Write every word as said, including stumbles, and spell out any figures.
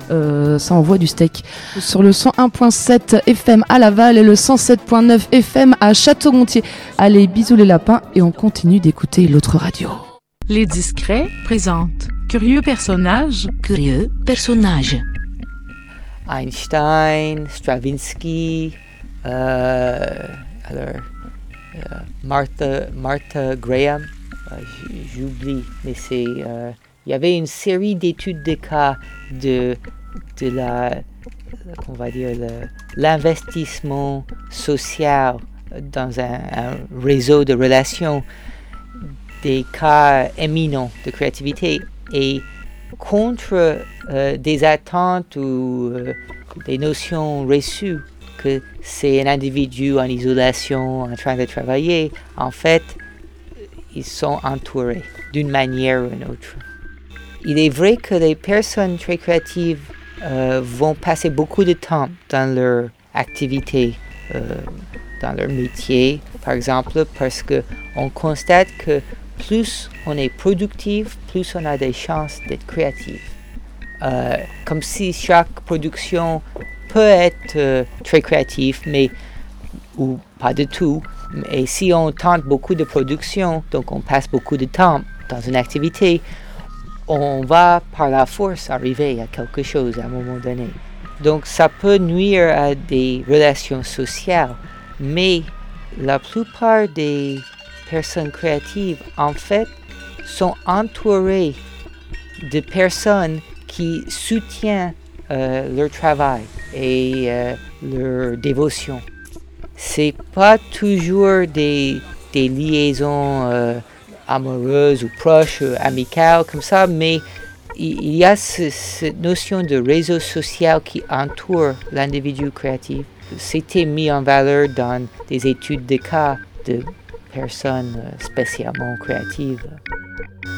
euh, ça envoie du steak. Sur le cent un virgule sept F M à Laval et le cent sept virgule neuf F M à Château-Gontier. Allez, bisous les lapins et on continue d'écouter l'autre radio. Les Discrets présentent Curieux personnages. Curieux personnages. Einstein, Stravinsky, euh, alors, euh, Martha, Martha Graham, euh, j'oublie, mais c'est, euh, il y avait une série d'études de cas de, de la, on va dire, le, l'investissement social dans un, un réseau de relations, des cas éminents de créativité et contre euh, des attentes ou euh, des notions reçues que c'est un individu en isolation en train de travailler, en fait, ils sont entourés d'une manière ou d'une autre. Il est vrai que les personnes très créatives euh, vont passer beaucoup de temps dans leur activité, euh, dans leur métier, par exemple, parce qu'on constate que plus on est productif, plus on a des chances d'être créatif. Euh, comme si chaque production peut être euh, très créative, mais ou pas du tout. Et si on tente beaucoup de production, donc on passe beaucoup de temps dans une activité, on va par la force arriver à quelque chose à un moment donné. Donc ça peut nuire à des relations sociales, mais la plupart des personnes créatives, en fait, sont entourées de personnes qui soutiennent euh, leur travail et euh, leur dévotion. C'est pas toujours des, des liaisons euh, amoureuses ou proches, ou amicales comme ça, mais il y a ce, cette notion de réseau social qui entoure l'individu créatif. C'était mis en valeur dans des études de cas de personnes spécialement créatives.